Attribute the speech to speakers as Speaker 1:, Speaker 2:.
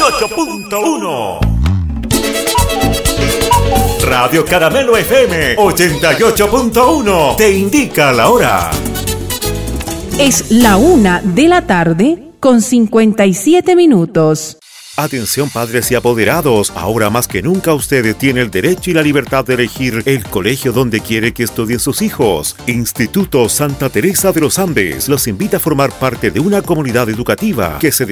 Speaker 1: 88.1. Radio Caramelo FM 88.1 te indica la hora.
Speaker 2: Es la 1:00 con 57 minutos.
Speaker 1: Atención padres y apoderados, ahora más que nunca usted tiene el derecho y la libertad de elegir el colegio donde quiere que estudien sus hijos. Instituto Santa Teresa de los Andes los invita a formar parte de una comunidad educativa que se